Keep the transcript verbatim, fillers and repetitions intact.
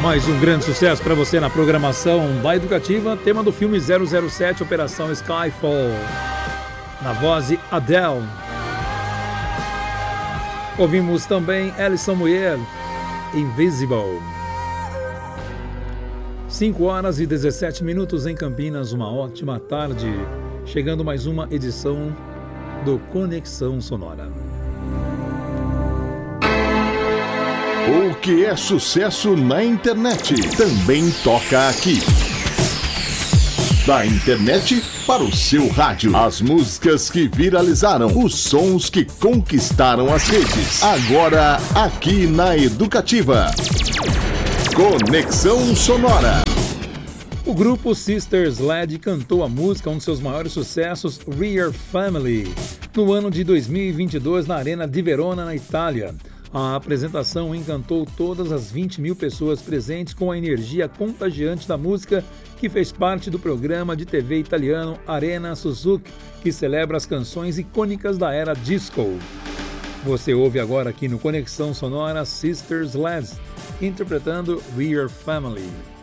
Mais um grande sucesso para você na programação da Educativa, tema do filme zero zero sete, Operação Skyfall, na voz de Adele. Ouvimos também Alison Moyet, Invisible. cinco horas e dezessete minutos em Campinas, uma ótima tarde. Chegando mais uma edição do Conexão Sonora. O que é sucesso na internet também toca aqui. Da internet para o seu rádio. As músicas que viralizaram, os sons que conquistaram as redes. Agora aqui na Educativa. Conexão Sonora. O grupo Sisters Led cantou a música, um de seus maiores sucessos, Real Family, no ano de dois mil e vinte e dois na Arena di Verona, na Itália. A apresentação encantou todas as vinte mil pessoas presentes com a energia contagiante da música, que fez parte do programa de T V italiano Arena Suzuki, que celebra as canções icônicas da era disco. Você ouve agora aqui no Conexão Sonora Sisters Led, interpretando Real Family.